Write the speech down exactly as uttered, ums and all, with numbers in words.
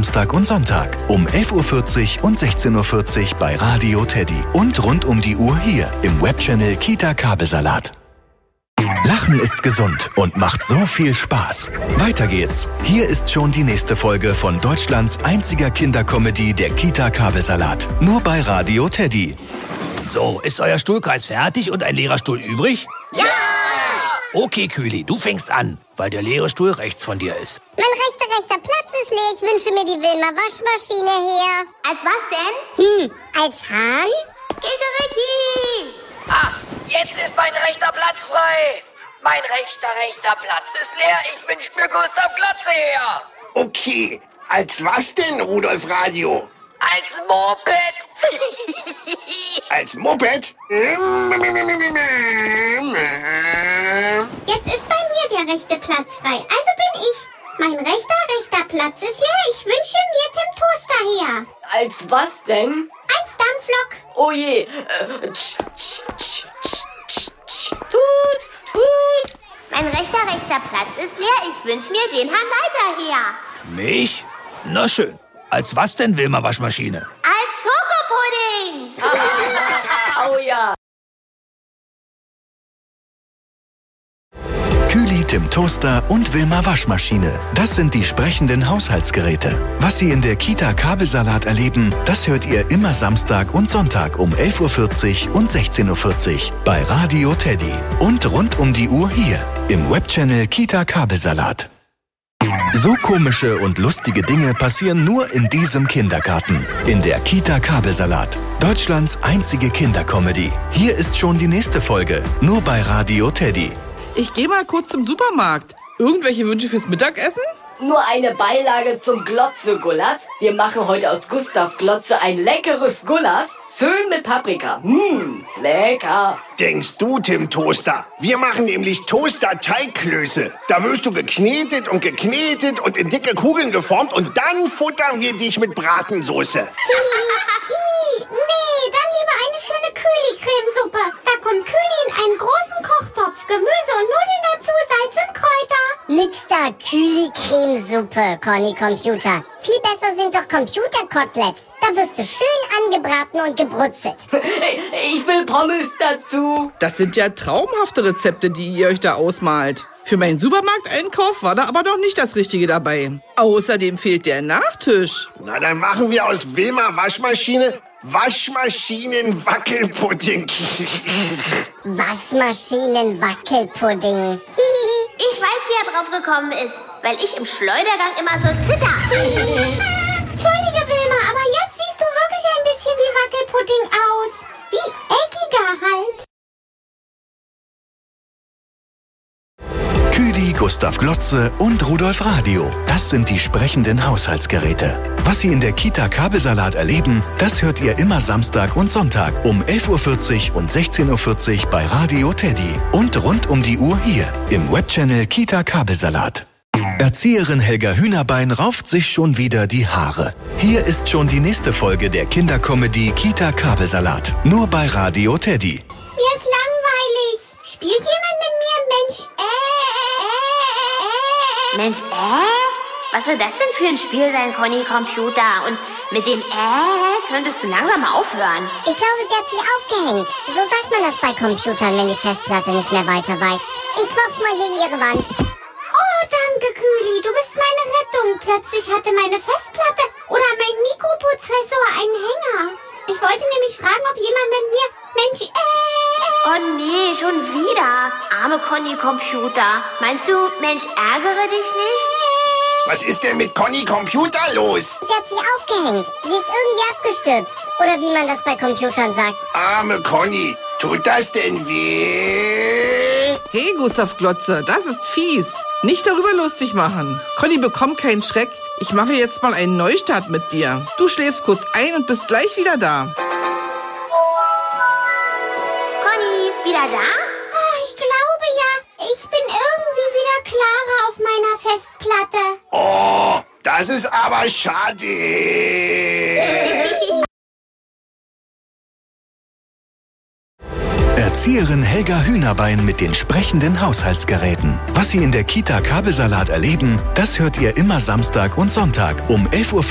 Samstag und Sonntag um elf Uhr vierzig und sechzehn Uhr vierzig bei Radio Teddy. Und rund um die Uhr hier im Webchannel Kita Kabelsalat. Lachen ist gesund und macht so viel Spaß. Weiter geht's. Hier ist schon die nächste Folge von Deutschlands einziger Kindercomedy, der Kita Kabelsalat. Nur bei Radio Teddy. So, ist euer Stuhlkreis fertig und ein leerer Stuhl übrig? Ja! Okay, Kühli, du fängst an, weil der leere Stuhl rechts von dir ist. Mein rechter, rechter Platz ist leer. Ich wünsche mir die Wilma-Waschmaschine her. Als was denn? Hm, als Hahn? Kikeriki! Ah, jetzt ist mein rechter Platz frei. Mein rechter, rechter Platz ist leer. Ich wünsche mir Gustav Glotze her. Okay, als was denn, Rudolf Radio? Als Moped. Als Moped? Jetzt ist bei mir der rechte Platz frei. Also bin ich. Mein rechter, rechter Platz ist leer. Ich wünsche mir Tim Toaster her. Als was denn? Als Dampflok. Oh je. Äh, tsch, tsch, tsch, tsch, tsch, tsch. Tut, tut. Mein rechter, rechter Platz ist leer. Ich wünsche mir den Herrn Leiter her. Mich? Na schön. Als was denn, Wilma-Waschmaschine? Als Schokopudding. Oh ja. Kühli, Tim Toaster und Wilma Waschmaschine. Das sind die sprechenden Haushaltsgeräte. Was Sie in der Kita Kabelsalat erleben, das hört ihr immer Samstag und Sonntag um elf Uhr vierzig und sechzehn Uhr vierzig bei Radio Teddy. Und rund um die Uhr hier im Webchannel Kita Kabelsalat. So komische und lustige Dinge passieren nur in diesem Kindergarten. In der Kita Kabelsalat. Deutschlands einzige Kindercomedy. Hier ist schon die nächste Folge. Nur bei Radio Teddy. Ich gehe mal kurz zum Supermarkt. Irgendwelche Wünsche fürs Mittagessen? Nur eine Beilage zum Glotze-Gulasch. Wir machen heute aus Gustav Glotze ein leckeres Gulasch. Füllen mit Paprika. Mmh, lecker. Denkst du, Tim Toaster? Wir machen nämlich Toaster-Teigklöße. Da wirst du geknetet und geknetet und in dicke Kugeln geformt und dann futtern wir dich mit Bratensoße. Ih, nee, dann lieber eine schöne Kühli-Cremesuppe. Da kommt Kühli in einen großen Kochtopf, Gemüse und Nudeln dazu, Salz und Kräuter. Nix da, Kühli-Cremesuppe, Conny Computer. Viel besser sind doch Computerkoteletts. Da wirst du schön angebraten und gebrutzelt. Ich will Pommes dazu. Das sind ja traumhafte Rezepte, die ihr euch da ausmalt. Für meinen Supermarkteinkauf war da aber noch nicht das Richtige dabei. Außerdem fehlt der Nachtisch. Na, dann machen wir aus Wilma Waschmaschine Waschmaschinen-Wackelpudding. Waschmaschinen-Wackelpudding. Ich weiß, wie er drauf gekommen ist, weil ich im Schleudergang immer so zitter. Entschuldige, Wilma, aber jetzt siehst du wirklich ein bisschen wie Wackelpudding aus. Wie eckiger halt. Kühli, Gustav Glotze und Rudolf Radio. Das sind die sprechenden Haushaltsgeräte. Was Sie in der Kita Kabelsalat erleben, das hört ihr immer Samstag und Sonntag um elf Uhr vierzig und sechzehn Uhr vierzig bei Radio Teddy. Und rund um die Uhr hier im Webchannel Kita Kabelsalat. Erzieherin Helga Hühnerbein rauft sich schon wieder die Haare. Hier ist schon die nächste Folge der Kindercomedy Kita Kabelsalat. Nur bei Radio Teddy. Mir ist langweilig. Spielt jemand mit mir? Mensch, äh, äh, äh. Mensch, äh? Was soll das denn für ein Spiel sein, Conny Computer? Und mit dem äh könntest du langsam mal aufhören. Ich glaube, sie hat sich aufgehängt. So sagt man das bei Computern, wenn die Festplatte nicht mehr weiter weiß. Ich klopf mal gegen ihre Wand. Oh, danke, Kühli. Du bist meine Rettung. Plötzlich hatte meine Festplatte oder mein Mikroprozessor einen Hänger. Ich wollte nämlich fragen, ob jemand mit mir... Mensch, äh... Oh nee, schon wieder. Arme Conny Computer. Meinst du, Mensch, ärgere dich nicht? Was ist denn mit Conny Computer los? Sie hat sich aufgehängt. Sie ist irgendwie abgestürzt. Oder wie man das bei Computern sagt. Arme Conny, tut das denn weh? Hey, Gustav Glotze, das ist fies. Nicht darüber lustig machen. Conny, bekomm keinen Schreck. Ich mache jetzt mal einen Neustart mit dir. Du schläfst kurz ein und bist gleich wieder da. Conny, wieder da? Oh, ich glaube ja. Ich bin irgendwie wieder klarer auf meiner Festplatte. Oh, das ist aber schade. Erzieherin Helga Hühnerbein mit den sprechenden Haushaltsgeräten. Was Sie in der Kita Kabelsalat erleben, das hört ihr immer Samstag und Sonntag um elf Uhr